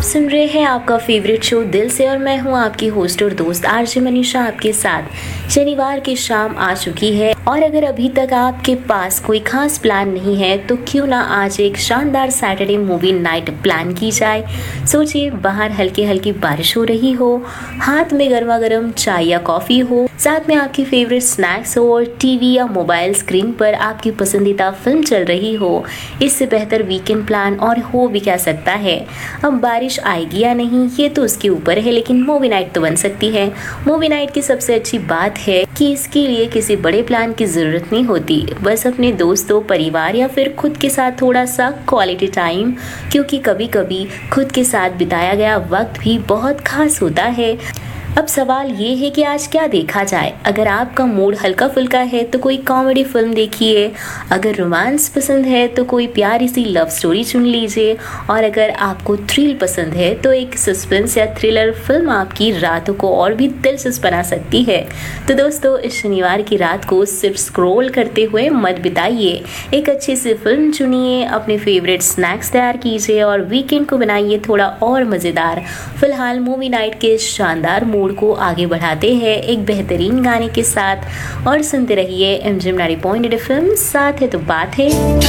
सुन रहे हैं आपका फेवरेट शो दिल से और मैं हूं आपकी होस्ट और दोस्त आरजे मनीषा आपके साथ। शनिवार की शाम आ चुकी है और अगर अभी तक आपके पास कोई खास प्लान नहीं है तो क्यों ना आज एक शानदार सैटरडे मूवी नाइट प्लान की जाए। सोचिए, बाहर हल्की हल्की बारिश हो रही हो, हाथ में गर्मा गर्म चाय या कॉफी हो, साथ में आपकी फेवरेट स्नैक्स हो और टीवी या मोबाइल स्क्रीन पर आपकी पसंदीदा फिल्म चल रही हो। इससे बेहतर वीकेंड प्लान और हो भी क्या सकता है। अब बारिश आएगी या नहीं ये तो उसके ऊपर है, लेकिन मूवी नाइट तो बन सकती है। मूवी नाइट की सबसे अच्छी बात है कि इसके लिए किसी बड़े प्लान की जरूरत नहीं होती, बस अपने दोस्तों, परिवार या फिर खुद के साथ थोड़ा सा क्वालिटी टाइम, क्योंकि कभी कभी खुद के साथ बिताया गया वक्त भी बहुत खास होता है। अब सवाल ये है कि आज क्या देखा जाए। अगर आपका मूड हल्का फुल्का है तो कोई कॉमेडी फिल्म देखिए, अगर रोमांस पसंद है तो कोई प्यारी सी लव स्टोरी चुन लीजिए, और अगर आपको थ्रिल पसंद है तो एक सस्पेंस या थ्रिलर फिल्म आपकी रातों को और भी दिलचस्प बना सकती है। तो दोस्तों, इस शनिवार की रात को सिर्फ स्क्रॉल करते हुए मत बिताइए, एक अच्छी सी फिल्म चुनिए, अपने फेवरेट स्नैक्स तैयार कीजिए और वीकेंड को बनाइए थोड़ा और मजेदार। फिलहाल मूवी नाइट के शानदार मूड को आगे बढ़ाते हैं एक बेहतरीन गाने के साथ और सुनते रहिए एमजे 90.8 FM। साथ है तो बात है।